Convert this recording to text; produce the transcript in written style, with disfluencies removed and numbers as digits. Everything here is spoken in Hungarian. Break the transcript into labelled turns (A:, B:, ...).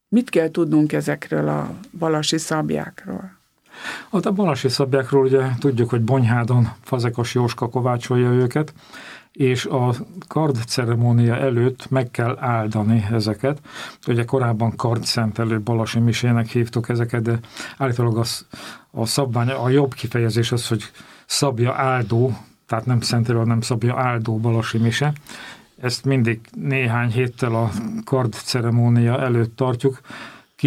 A: Mit kell tudnunk ezekről a balasi szabjákról?
B: A balasi szabjákról ugye tudjuk, hogy Bonyhádon Fazekas Jóska kovácsolja őket, és a kardceremónia előtt meg kell áldani ezeket. Ugye korábban kardszentelő balasi misének hívtuk ezeket, de állítólag a szabvány, a jobb kifejezés az, hogy szabja áldó, tehát nem szentelő, hanem szabja áldó balasi mise. Ezt mindig néhány héttel a kardceremónia előtt tartjuk.